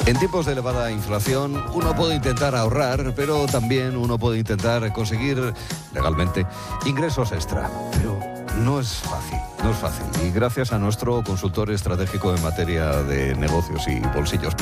En tiempos de elevada inflación, uno puede intentar ahorrar, pero también uno puede intentar conseguir legalmente ingresos extra. Pero no es fácil, no es fácil. Y gracias a nuestro consultor estratégico en materia de negocios y bolsillos